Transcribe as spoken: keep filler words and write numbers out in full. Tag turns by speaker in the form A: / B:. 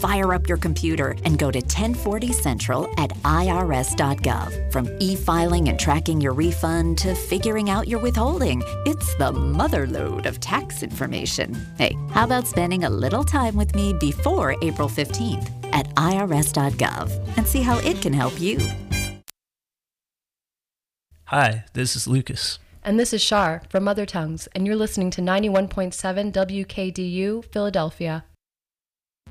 A: fire up your computer and go to ten forty Central at I R S dot gov. From e-filing and tracking your refund to figuring out your withholding, it's the motherlode of tax information. Hey, how about spending a little time with me before April fifteenth at I R S dot gov and see how it can help you?
B: Hi, this is Lucas.
C: And this is Shar from Mother Tongues, and you're listening to ninety-one point seven W K D U, Philadelphia.